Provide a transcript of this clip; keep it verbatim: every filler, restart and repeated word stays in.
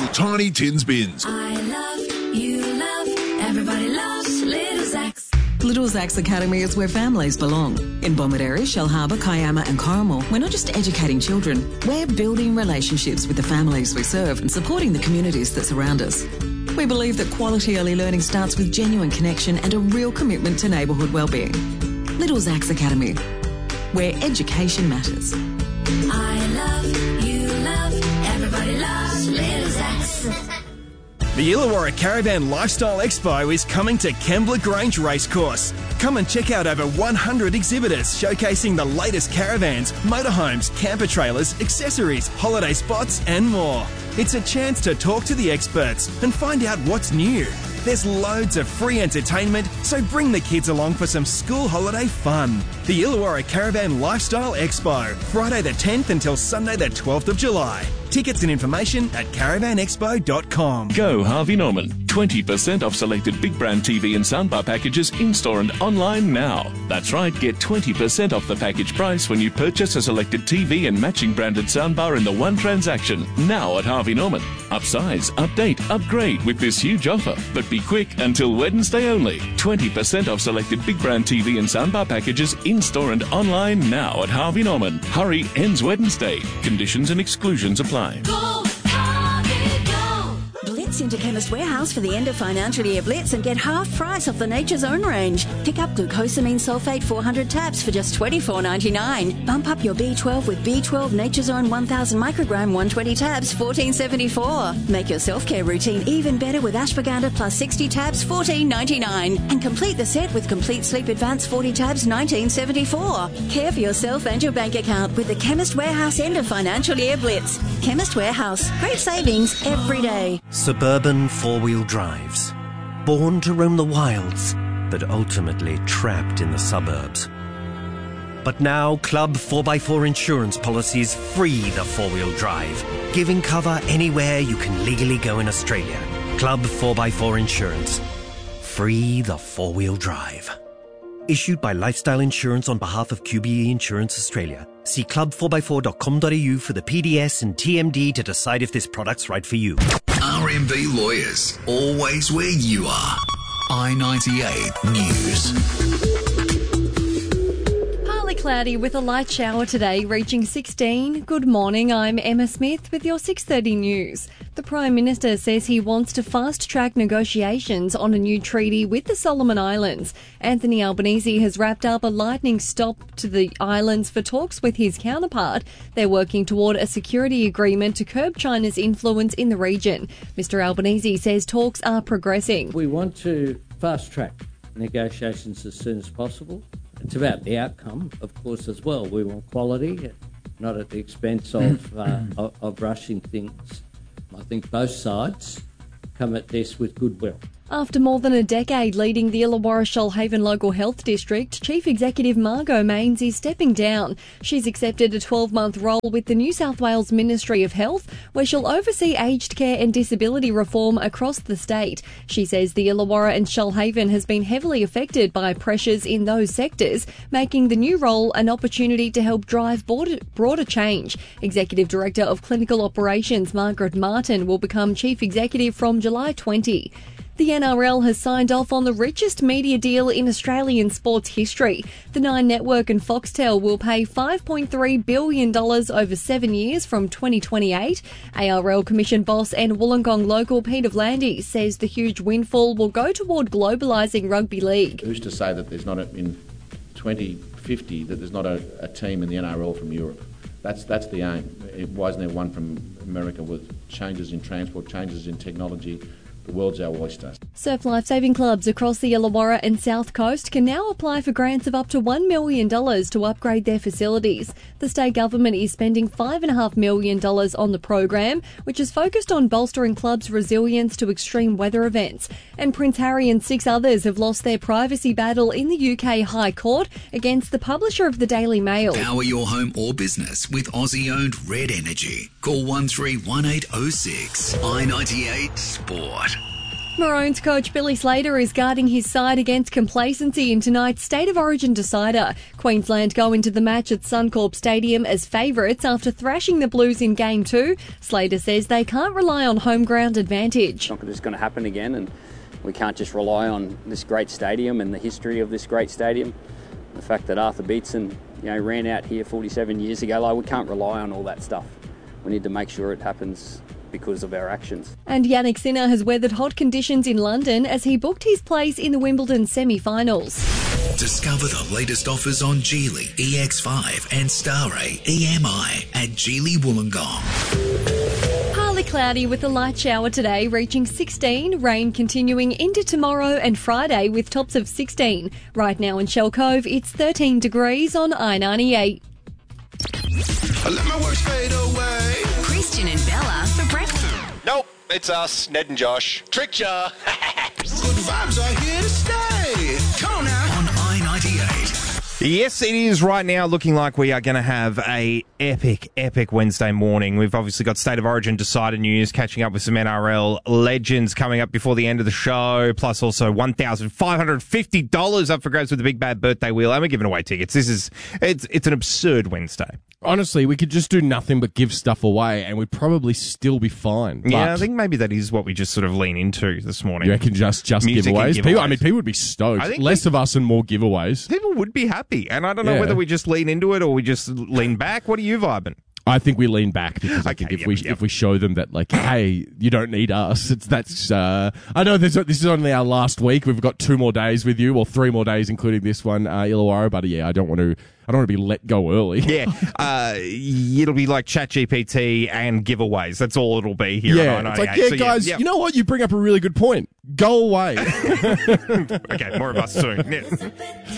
Tiny Tins Bins. I love, you love, everybody loves Little Zach's. Little Zach's Academy is where families belong. In Bomaderry, Shellharbour, Kiama and Corrimal, we're not just educating children, we're building relationships with the families we serve and supporting the communities that surround us. We believe that quality early learning starts with genuine connection and a real commitment to neighbourhood wellbeing. Little Zach's Academy, where education matters. I love, you love, everybody loves Little Zach's. The Illawarra Caravan Lifestyle Expo is coming to Kembla Grange Racecourse. Come and check out over one hundred exhibitors showcasing the latest caravans, motorhomes, camper trailers, accessories, holiday spots and more. It's a chance to talk to the experts and find out what's new. There's loads of free entertainment, so bring the kids along for some school holiday fun. The Illawarra Caravan Lifestyle Expo, Friday the tenth until Sunday the twelfth of July. Tickets and information at caravan expo dot com. Go Harvey Norman. twenty percent off selected big brand T V and soundbar packages in-store and online now. That's right, get twenty percent off the package price when you purchase a selected T V and matching branded soundbar in the one transaction. Now at Harvey Norman. Upsize, update, upgrade with this huge offer. But be quick, until Wednesday only. twenty percent off selected big brand T V and soundbar packages in-store and online now at Harvey Norman. Hurry, ends Wednesday. Conditions and exclusions apply. Go, Harvey, go! Blitz into Chemist Warehouse for the end of financial year blitz and get half price off the Nature's Own range. Pick up glucosamine sulfate four hundred tabs for just twenty-four ninety-nine. Bump up your B twelve with B twelve Nature's Own one thousand microgram one hundred twenty tabs, fourteen seventy-four. Make your self-care routine even better with ashwagandha plus sixty tabs, fourteen ninety-nine. And complete the set with Complete Sleep Advance forty tabs, nineteen seventy-four. Care for yourself and your bank account with the Chemist Warehouse end of financial year blitz. Chemist Warehouse. Great savings every day. Suburban four-wheel drives. Born to roam the wilds, but ultimately trapped in the suburbs. But now Club four by four insurance policies free the four-wheel drive, giving cover anywhere you can legally go in Australia. Club four by four Insurance. Free the four-wheel drive. Issued by Lifestyle Insurance on behalf of Q B E Insurance Australia. See club four by four dot com dot a u for the P D S and T M D to decide if this product's right for you. R M B Lawyers, always where you are. I ninety-eight News. Partly cloudy with a light shower today, reaching sixteen. Good morning, I'm Emma Smith with your six thirty news. The Prime Minister says he wants to fast-track negotiations on a new treaty with the Solomon Islands. Anthony Albanese has wrapped up a lightning stop to the islands for talks with his counterpart. They're working toward a security agreement to curb China's influence in the region. Mister Albanese says talks are progressing. We want to fast-track negotiations as soon as possible. It's about the outcome, of course, as well. We want quality, not at the expense of, uh, of, of rushing things. I think both sides come at this with goodwill. After more than a decade leading the Illawarra Shoalhaven Local Health District, Chief Executive Margot Mains is stepping down. She's accepted a twelve-month role with the New South Wales Ministry of Health, where she'll oversee aged care and disability reform across the state. She says the Illawarra and Shoalhaven has been heavily affected by pressures in those sectors, making the new role an opportunity to help drive broader, broader change. Executive Director of Clinical Operations Margaret Martin will become Chief Executive from July twentieth. The N R L has signed off on the richest media deal in Australian sports history. The Nine Network and Foxtel will pay five point three billion dollars over seven years from twenty twenty-eight. A R L Commission boss and Wollongong local Peter Vlandis says the huge windfall will go toward globalising rugby league. Who's to say that there's not a, in twenty fifty that there's not a, a team in the N R L from Europe? That's that's the aim. Why isn't there one from America with changes in transport, changes in technology? The world's our oyster. Surf lifesaving clubs across the Illawarra and South Coast can now apply for grants of up to one million dollars to upgrade their facilities. The state government is spending five point five million dollars on the program, which is focused on bolstering clubs' resilience to extreme weather events. And Prince Harry and six others have lost their privacy battle in the U K High Court against the publisher of the Daily Mail. Power your home or business with Aussie-owned Red Energy. Call one three one eight oh six. I ninety-eight Sport. Maroons coach Billy Slater is guarding his side against complacency in tonight's State of Origin decider. Queensland go into the match at Suncorp Stadium as favourites after thrashing the Blues in Game two. Slater says they can't rely on home ground advantage. It's not just going to happen again, and we can't just rely on this great stadium and the history of this great stadium. The fact that Arthur Beetson, you know, ran out here forty-seven years ago, like, we can't rely on all that stuff. We need to make sure it happens because of our actions. And Yannick Sinner has weathered hot conditions in London as he booked his place in the Wimbledon semi-finals. Discover the latest offers on Geely, E X five and Starray E M I at Geely Wollongong. Partly cloudy with a light shower today, reaching sixteen. Rain continuing into tomorrow and Friday with tops of sixteen. Right now in Shell Cove, it's thirteen degrees on I ninety-eight. I let my works fade away. Christian and Bella for breakfast. Nope, it's us, Ned and Josh. Tricked ya. Good vibes are here to stay. Come on now. On I ninety-eight. Yes, it is right now looking like we are going to have a epic, epic Wednesday morning. We've obviously got State of Origin decider news, catching up with some N R L legends coming up before the end of the show, plus also one thousand five hundred fifty dollars up for grabs with the Big Bad Birthday Wheel, and we're giving away tickets. This is, it's, it's an absurd Wednesday. Honestly, we could just do nothing but give stuff away and we'd probably still be fine. Yeah, But I think maybe that is what we just sort of lean into this morning. you reckon just, just Music and giveaways? giveaways. People, I mean, people would be stoked. I think Less we- of us and more giveaways. People would be happy, and I don't know Yeah. whether we just lean into it or we just lean back. What are you vibing? I think we lean back because I Okay, think if yep, we yep. if we show them that, like, hey, you don't need us, it's that's. Uh, I know this this is only our last week. We've got two more days with you, or three more days, including this one, uh, Illawarra. But yeah, I don't want to. I don't want to be let go early. Yeah, uh, it'll be like ChatGPT and giveaways. That's all it'll be here. Yeah, on it's like, I yeah, ninety-eight. So, guys, yeah. you know what? You bring up a really good point. Go away. Okay, more of us soon. Yes.